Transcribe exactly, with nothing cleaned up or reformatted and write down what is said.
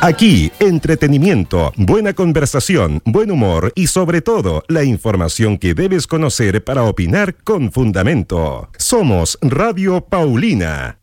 Aquí, entretenimiento, buena conversación, buen humor y sobre todo, la información que debes conocer para opinar con fundamento. Somos Radio Paulina.